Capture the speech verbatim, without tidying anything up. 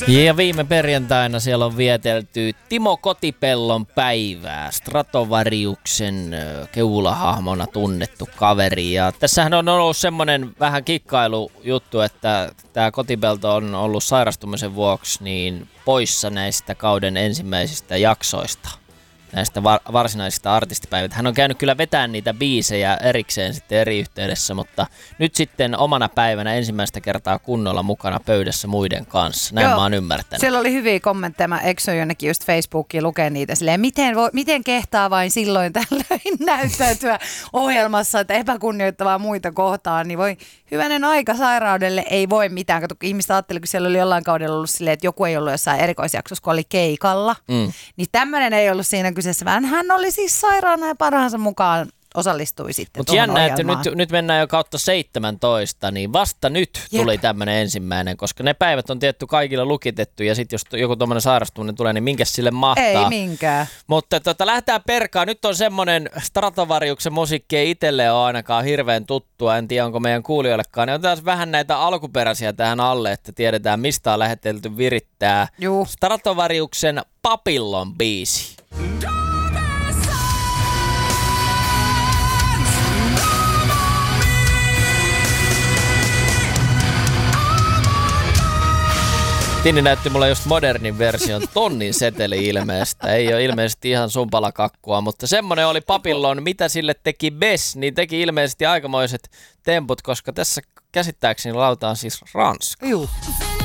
Ja viime perjantaina siellä on vietelty Timo Kotipellon päivää, Stratovariuksen keulahahmona tunnettu kaveri. Ja tässähän on ollut semmoinen vähän kikkailujuttu, että tämä Kotipelto on ollut sairastumisen vuoksi niin poissa näistä kauden ensimmäisistä jaksoista, näistä var- varsinaisista artistipäivistä. Hän on käynyt kyllä vetämään niitä biisejä erikseen sitten eri yhteydessä, mutta nyt sitten omana päivänä ensimmäistä kertaa kunnolla mukana pöydässä muiden kanssa. Näin Joo, mä oon ymmärtänyt. Siellä oli hyviä kommentteja. Mä eksoin jonnekin just Facebookiin lukea niitä silleen, miten, voi, miten kehtaa vain silloin tällöin näyttäytyä ohjelmassa, että epäkunnioittavaa muita kohtaan, niin voi hyvänen aika sairaudelle ei voi mitään. Kato, ihmiset ajattelivat, kun siellä oli jollain kaudella ollut silleen, että joku ei ollut jossain erikoisjaksossa, kun oli keikalla, mm. niin tämmöinen ei ollut siinä kyseessä, vaan hän oli siis sairaana ja parhaansa mukaan osallistui sitten Mut tuohon jännä, että ohjelmaan. nyt, nyt mennään jo kautta seitsemäntoista, niin vasta nyt Jep. tuli tämmöinen ensimmäinen, koska ne päivät on tietty kaikilla lukitettu ja sitten jos joku tuommoinen sairastuminen tulee, niin minkäs sille mahtaa. Ei minkään. Mutta tota, lähdetään perkaan. Nyt on semmoinen Stratovariuksen musiikki ei itselle ole ainakaan hirveän tuttua, en tiedä onko meidän kuulijoillekaan. Niin otetaan vähän näitä alkuperäisiä tähän alle, että tiedetään mistä on lähetelty virittää. Juu. Stratovariuksen Papillon biisi. Tinni näytti mulle just modernin version tonnin seteli-ilmeestä. Ei ole ilmeisesti ihan sumpalakakkua, mutta semmoinen oli Papillon. Mitä sille teki Bess, niin teki ilmeisesti aikamoiset temput, koska tässä käsittääkseni lautaan siis ranska. Juu.